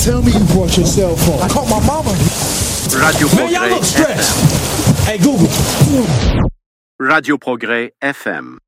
Tell me you brought your cell phone. I caught my mama. Radio Man, y'all look Progrès stressed. Hey, Google. Radio Progrès FM.